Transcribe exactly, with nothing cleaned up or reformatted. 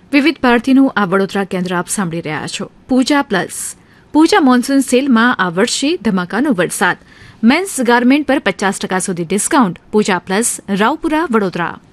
વિવિધ ભારતીનું આ વડોદરા કેન્દ્ર આપ સાંભળી રહ્યા છો. પૂજા પ્લસ પૂજા મોન્સૂન સેલમાં આ વર્ષે ધમાકાનો વરસાદ. મેન્સ ગાર્મેન્ટ પર પચાસ ટકા સુધી ડિસ્કાઉન્ટ. પૂજા પ્લસ, રાવપુરા, વડોદરા.